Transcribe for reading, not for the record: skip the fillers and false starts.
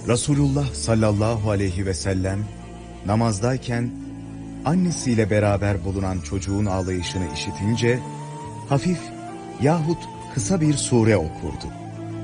Resulullah sallallahu aleyhi ve sellem namazdayken annesiyle beraber bulunan çocuğun ağlayışını işitince hafif yahut kısa bir sure okurdu.